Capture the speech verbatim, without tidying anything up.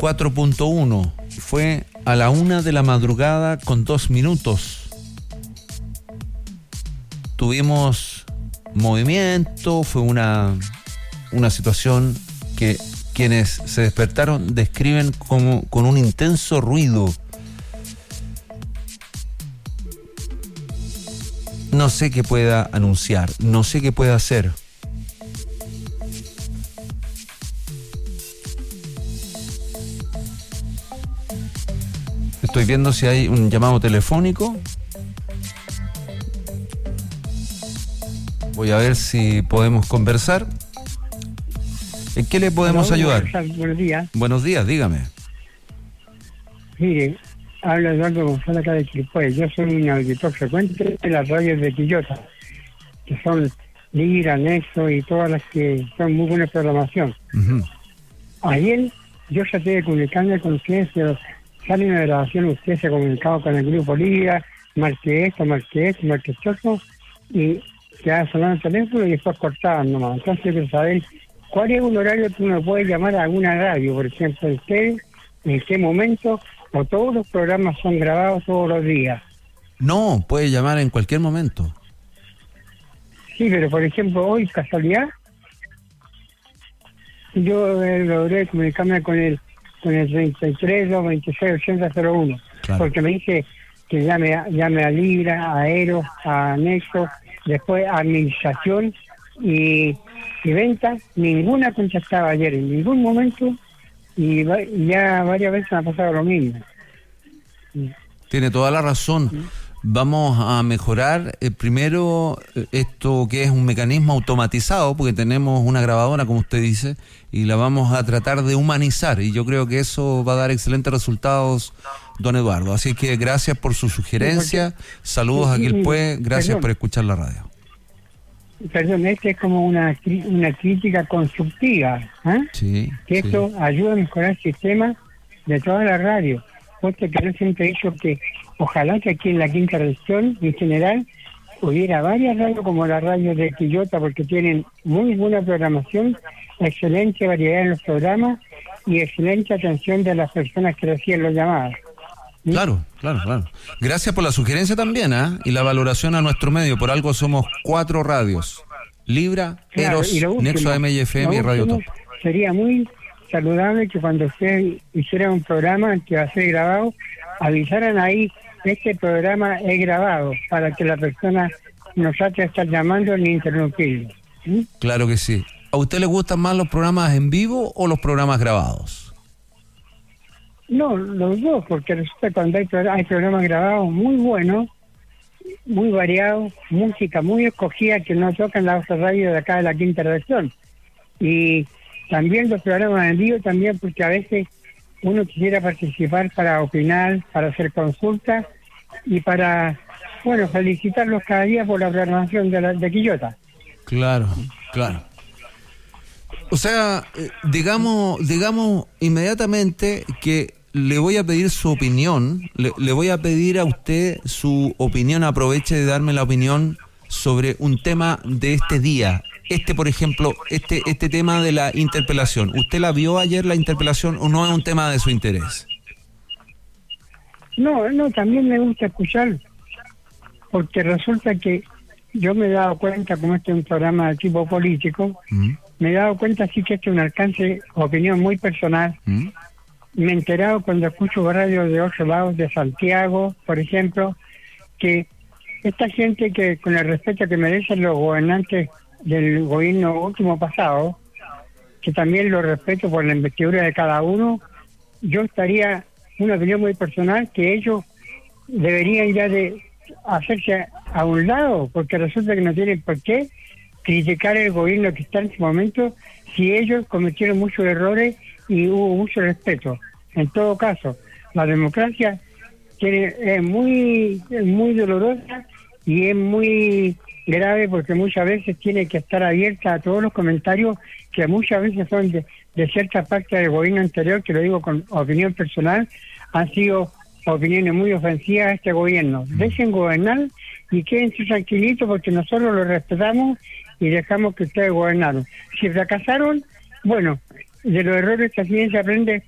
cuatro punto uno. Fue a la una de la madrugada con dos minutos. Tuvimos movimiento, fue una, una situación que quienes se despertaron describen como con un intenso ruido. No sé qué pueda anunciar, no sé qué pueda hacer. Estoy viendo si hay un llamado telefónico. Voy a ver si podemos conversar. ¿En qué le podemos Hola, ayudar? Buenos días. Buenos días, dígame. Mire, habla Eduardo González acá de Quilpué. Yo soy un auditor frecuente de las radios de Quillota, que son Libra, Nexo y todas las que son muy buena programación. Uh-huh. Ayer yo traté de comunicarme con ustedes, pero sale una grabación, usted se ha comunicado con el grupo Libra, marqué esto, marqué esto, marqué esto, y quedaba sonando el teléfono y después cortaban nomás. Entonces quiero saber cuál es un horario que uno puede llamar a alguna radio, por ejemplo, usted, en qué momento, o todos los programas son grabados todos los días. No, puede llamar en cualquier momento. Sí, pero por ejemplo, hoy, casualidad, yo eh, logré comunicarme con el con el treinta y tres, dos veintiséis, ochenta, cero uno, Claro. porque me dice que llame, a- llame a Libra, a Aero, a Nexo, después a Administración y, y Venta. Ninguna contestaba ayer, en ningún momento, y va- ya varias veces me ha pasado lo mismo. Tiene toda la razón. Vamos a mejorar eh, primero eh, esto que es un mecanismo automatizado, porque tenemos una grabadora, como usted dice, y la vamos a tratar de humanizar, y yo creo que eso va a dar excelentes resultados, don Eduardo. Así que gracias por su sugerencia, saludos a Quilpué, gracias Perdón. por escuchar la radio. Perdón, esta es como una cri- una crítica constructiva, ¿eh? Sí, que sí. esto ayuda a mejorar el sistema de toda la radio. Puesto que yo siempre he dicho que ojalá que aquí en la quinta región, en general, hubiera varias radios como la radio de Quillota, porque tienen muy buena programación, excelente variedad en los programas y excelente atención de las personas que reciben los llamados. ¿Mm? Claro, claro, claro. Gracias por la sugerencia también, ¿ah? Y la valoración a nuestro medio. Por algo somos cuatro radios: Libra, Claro, Eros, y lo último, Nexo A M y F M y lo Radio Top. último, sería muy saludable que cuando usted hiciera un programa que va a ser grabado, avisaran ahí, este programa es grabado, para que la persona no trate de estar llamando ni interrumpirlo. ¿Mm? Claro que sí. ¿A usted le gustan más los programas en vivo o los programas grabados? No, los dos, porque resulta que cuando hay, progr- hay programas grabados muy buenos, muy variados, música muy escogida que no tocan la otra radio de acá de la quinta región. Y también los programas en vivo, también porque a veces uno quisiera participar para opinar, para hacer consultas y para, bueno, felicitarlos cada día por la programación de, la, de Quillota. Claro, claro. O sea, eh, digamos, digamos inmediatamente que le voy a pedir su opinión, le, le voy a pedir a usted su opinión, aproveche de darme la opinión sobre un tema de este día. Este, por ejemplo, este este tema de la interpelación. ¿Usted la vio ayer, la interpelación, o no es un tema de su interés? No, no, también me gusta escuchar, porque resulta que yo me he dado cuenta, como este es un programa de tipo político, ¿Mm? me he dado cuenta sí que este es un alcance, opinión muy personal. ¿Mm? Me he enterado cuando escucho radio de otros lados, de Santiago, por ejemplo, que esta gente que, con el respeto que merecen los gobernantes del gobierno último pasado, que también lo respeto por la investidura de cada uno, yo estaría, una opinión muy personal, que ellos deberían ya de hacerse a un lado, porque resulta que no tienen por qué criticar el gobierno que está en este momento si ellos cometieron muchos errores y hubo mucho respeto. En todo caso, la democracia tiene, es muy es muy dolorosa y es muy grave, porque muchas veces tiene que estar abierta a todos los comentarios que muchas veces son de, de cierta parte del gobierno anterior, que lo digo con opinión personal, han sido opiniones muy ofensivas a este gobierno. Dejen gobernar y quédense tranquilitos, porque nosotros los respetamos y dejamos que ustedes gobernaron. Si fracasaron, bueno, de los errores también se aprende